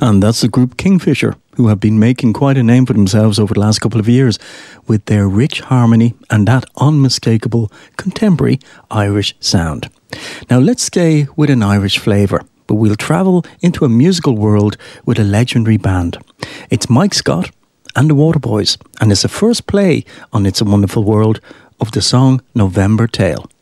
And that's the group Kingfisher, who have been making quite a name for themselves over the last couple of years with their rich harmony and that unmistakable contemporary Irish sound. Now let's stay with an Irish flavour, but we'll travel into a musical world with a legendary band. It's Mike Scott and the Waterboys, and it's the first play on It's a Wonderful World of the song November Tale.